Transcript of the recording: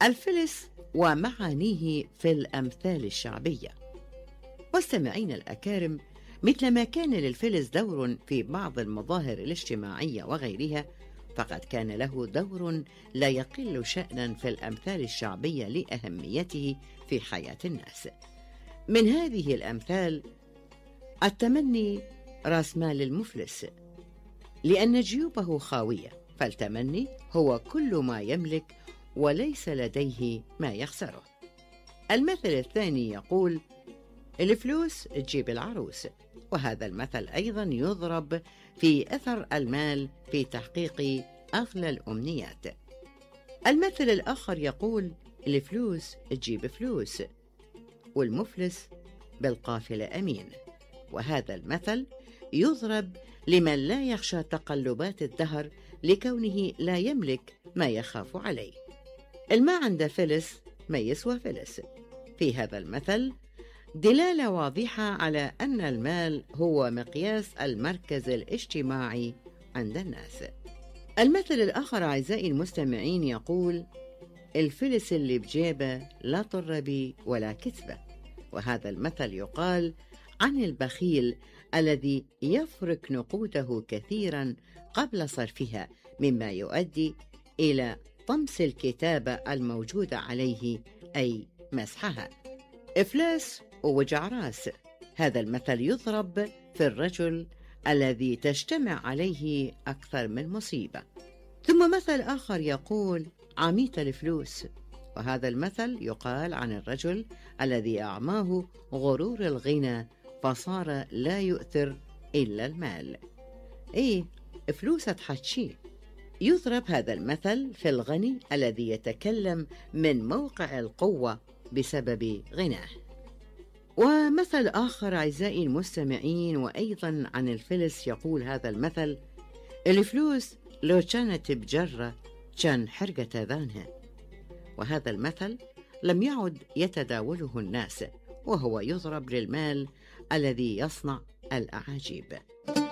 الفلس ومعانيه في الأمثال الشعبية. مستمعين الأكارم، مثلما كان للفلس دور في بعض المظاهر الاجتماعية وغيرها، فقد كان له دور لا يقل شأنا في الأمثال الشعبية لأهميته في حياة الناس. من هذه الأمثال: التمني رأس مال المفلس، لأن جيوبه خاوية، فالتمني هو كل ما يملك وليس لديه ما يخسره. المثل الثاني يقول: الفلوس تجيب العروس، وهذا المثل أيضا يضرب في أثر المال في تحقيق أغلى الأمنيات. المثل الآخر يقول: الفلوس تجيب فلوس، والمفلس بالقافلة أمين، وهذا المثل يضرب لمن لا يخشى تقلبات الدهر لكونه لا يملك ما يخاف عليه. الما عند فلس ما يسوى فلس. في هذا المثل دلالة واضحة على أن المال هو مقياس المركز الاجتماعي عند الناس. المثل الآخر أعزائي المستمعين يقول: الفلس اللي بجيبه لا طربي ولا كذبة، وهذا المثل يقال عن البخيل الذي يفرك نقوده كثيرا قبل صرفها، مما يؤدي إلى طمس الكتابة الموجودة عليه، أي مسحها. إفلاس ووجع راس، هذا المثل يضرب في الرجل الذي تجتمع عليه أكثر من مصيبة. ثم مثل آخر يقول: عميت الفلوس، وهذا المثل يقال عن الرجل الذي أعماه غرور الغنى فصار لا يؤثر إلا المال. فلوس تحتشي. يضرب هذا المثل في الغني الذي يتكلم من موقع القوة بسبب غناه. ومثل آخر أعزائي المستمعين وأيضا عن الفلس يقول هذا المثل: الفلوس لو كانت بجرة كان حرقة ذانها، وهذا المثل لم يعد يتداوله الناس، وهو يضرب للمال الذي يصنع الأعاجيب.